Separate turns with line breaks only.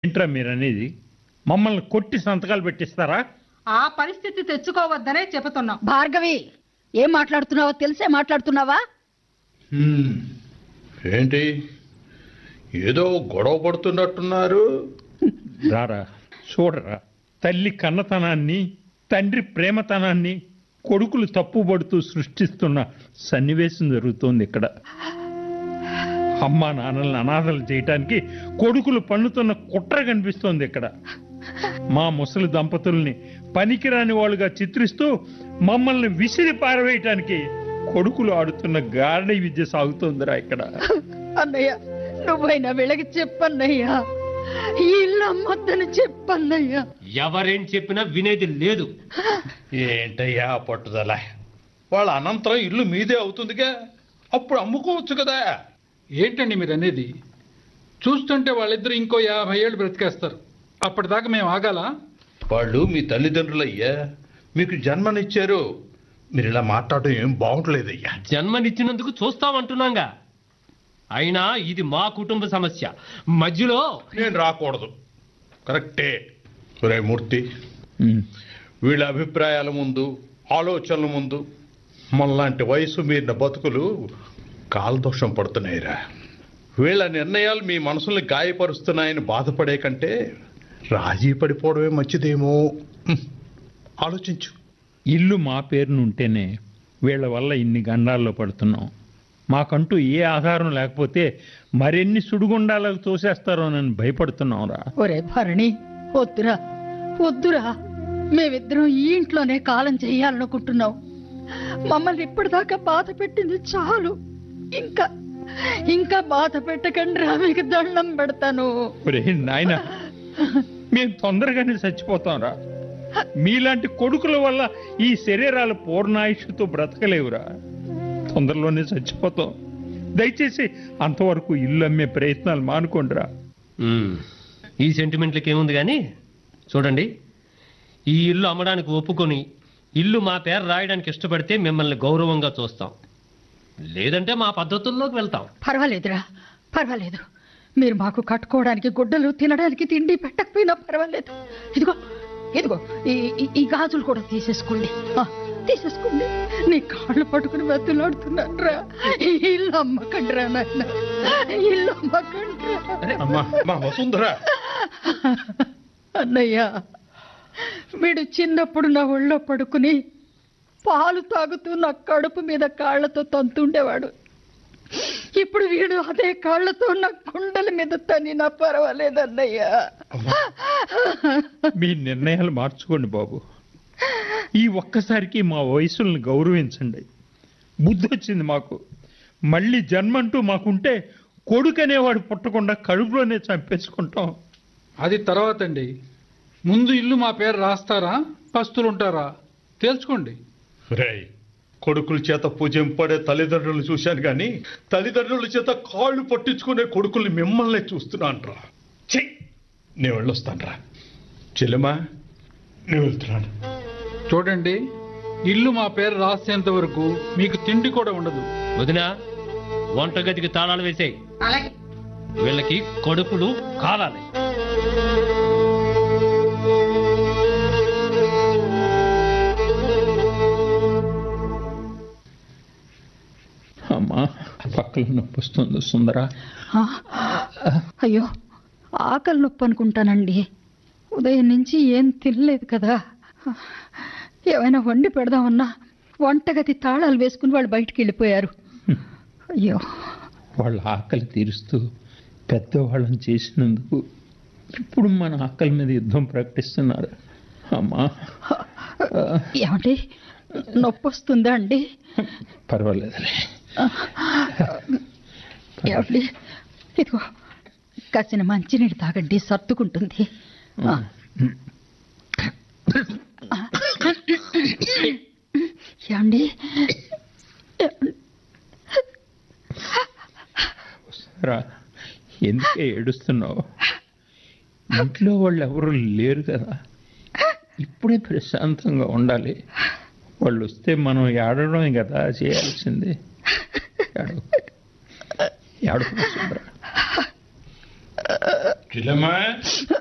ఏంట్రా మీరనేది? మమ్మల్ని కొట్టి సంతకాలు పెట్టిస్తారా?
ఆ పరిస్థితి తెచ్చుకోవద్దనే చెబుతున్నాం.
భార్గవి, ఏం మాట్లాడుతున్నావో తెలిసే మాట్లాడుతున్నావా?
ఏంటి ఏదో గొడవ పడుతున్నట్టున్నారు?
రారా, చూడరా, తల్లి కన్నతనాన్ని, తండ్రి ప్రేమతనాన్ని కొడుకులు తప్పుపడుతూ సృష్టిస్తున్న సన్నివేశం జరుగుతోంది ఇక్కడ. అమ్మా నాన్నల్ని అనాథలు చేయటానికి కొడుకులు పన్నుతున్న కుట్ర కనిపిస్తోంది ఇక్కడ. మా ముసలి దంపతుల్ని పనికిరాని వాళ్ళుగా చిత్రిస్తూ మమ్మల్ని విసిరి పారవేయటానికి కొడుకులు ఆడుతున్న గారడీ విద్య సాగుతోందిరా ఇక్కడ.
అన్నయ్య, నువ్వైనా వీళ్ళకి చెప్పన్నయ్యా, ఈ ఇల్లు అమ్మొద్దని చెప్పన్నయ్యా.
ఎవరేం చెప్పినా వినేది లేదు.
ఏంటయ్యా పట్టుదల? వాళ్ళ అనంతరం ఇల్లు మీదే అవుతుందిగా, అప్పుడు అమ్ముకోవచ్చు కదా.
ఏంటండి మీరు అనేది? చూస్తుంటే వాళ్ళిద్దరు ఇంకో 50 ఏళ్ళు బ్రతికేస్తారు. అప్పటిదాకా మేము ఆగాలా?
వాళ్ళు మీ తల్లిదండ్రులయ్యా, మీకు జన్మనిచ్చారు. మీరు ఇలా మాట్లాడటం ఏం బాగుంటలేదయ్యా.
జన్మనిచ్చినందుకు చూస్తామంటున్నాగా. అయినా ఇది మా కుటుంబ సమస్య, మధ్యలో
నేను రాకూడదు. కరెక్టే. ఒరే మూర్తి, వీళ్ళ అభిప్రాయాల ముందు, ఆలోచనల ముందు మనలాంటి వయసు మీరిన బతుకులు కాలదోషం పడుతున్నాయిరా. వీళ్ళ నిర్ణయాలు మీ మనసుల్ని గాయపరుస్తున్నాయని బాధపడే కంటే రాజీ పడిపోవడమే మంచిదేమో. ఆలోచించు.
ఇల్లు మా పేరునుంటేనే వీళ్ళ వల్ల ఇన్ని గండాల్లో పడుతున్నాం. మాకంటూ ఏ ఆధారం లేకపోతే మరెన్ని సుడిగుండాలకు తోసేస్తారోనని భయపడుతున్నాంరా.
ఒరే భరణి, వద్దురా వద్దురా, మేమిద్దరం ఈ ఇంట్లోనే కాలం చెయ్యాలనుకుంటున్నాం. మమ్మల్ని ఇప్పటిదాకా బాధ పెట్టింది చాలు. ఇంకా ఇంకా బాధ పెట్టకండి రా, మీకు దండం పెడతాను.
ఒరే నాయనా, మేము తొందరగానే చచ్చిపోతాంరా. మీలాంటి కొడుకుల వల్ల ఈ శరీరాలు పూర్ణాయుష్తో బ్రతకలేవురా. తొందరలోనే చచ్చిపోతాం. దయచేసి అంతవరకు ఇల్లు అమ్మే ప్రయత్నాలు మానుకోండిరా.
ఈ సెంటిమెంట్లకి ఏముంది కానీ చూడండి, ఈ ఇల్లు అమ్మడానికి ఒప్పుకొని ఇల్లు మా పేరు రాయడానికి ఇష్టపడితే మిమ్మల్ని గౌరవంగా చూస్తాం, లేదంటే మా పద్ధతుల్లోకి వెళ్తాం.
పర్వాలేదురా, పర్వాలేదు. మీరు మాకు కట్టుకోవడానికి గుడ్డలు, తినడానికి తిండి పెట్టకపోయినా పర్వాలేదు. ఇదిగో ఇదిగో ఈ గాజులు కూడా తీసేసుకోండి, తీసేసుకోండి. నీ కాళ్ళు పట్టుకుని బతులాడుతున్నాను రా. ఇల్లు అమ్మకండి రా నాయన, ఇల్లు అమ్మకండి రా. అన్నయ్య, వీడు చిన్నప్పుడు నా ఒళ్ళో పడుకుని పాలు తాగుతూ నా కడుపు మీద కాళ్లతో తంతుండేవాడు. ఇప్పుడు వీడు అదే కాళ్లతో నా కుండల మీద తనినా పర్వాలేదన్నయ్యా.
మీ నిర్ణయాలు మార్చుకోండి బాబు. ఈ ఒక్కసారికి మా వయసుల్ని గౌరవించండి. బుద్ధి వచ్చింది మాకు. మళ్ళీ జన్మంటూ మాకుంటే కొడుకు అనేవాడు పుట్టకుండా కడుపులోనే చంపేసుకుంటాం.
అది తర్వాత అండి. ముందు ఇల్లు మా పేరు రాస్తారా, పస్తులుంటారా తేల్చుకోండి.
రేయ్, కొడుకుల చేత పూజింపడే తల్లిదండ్రులు చూశాను కానీ తల్లిదండ్రుల చేత కాళ్ళు పట్టించుకునే కొడుకుల్ని మిమ్మల్ని చూస్తున్నాను రా. చెయ్యి, నేను వెళ్ళొస్తాను రా. చెల్లెమ్మా, నేను వెళ్తున్నాను.
చూడండి, ఇల్లు మా పేరు రాసేంత వరకు మీకు తిండి కూడా ఉండదు.
వదినా, వంటగదికి తాళాలు వేసేయి.
అలాగే.
వీళ్ళకి కడుపులు కాలాలి.
అమ్మా, పక్కన నొప్పి వస్తుంది సుందరా.
అయ్యో, ఆకలి నొప్పి అనుకుంటానండి. ఉదయం నుంచి ఏం తినలేదు కదా. ఏమైనా వండి పెడదామన్నా వంటగది తాళాలు వేసుకుని వాళ్ళు బయటికి వెళ్ళిపోయారు. అయ్యో,
వాళ్ళ ఆకలి తీరుస్తూ పెద్దవాళ్ళని చేసినందుకు ఇప్పుడు మన ఆకలి మీద యుద్ధం ప్రకటిస్తున్నారు. అమ్మా,
ఏమండి, నొప్పి వస్తుందా అండి?
పర్వాలేదులే.
ఏమండి, ఇదిగో కాసిన మంచినీళ్ళు తాగండి, సర్దుకుంటుంది. ఏమండి,
రా, ఎందుకే ఏడుస్తున్నావు? ఇంట్లో వాళ్ళు ఎవరు లేరు కదా. ఇప్పుడే ప్రశాంతంగా ఉండాలి. వాళ్ళు వస్తే మనం ఏడవడమే కదా చేయాల్సింది. ఏడవ
చెల్లెమ్మా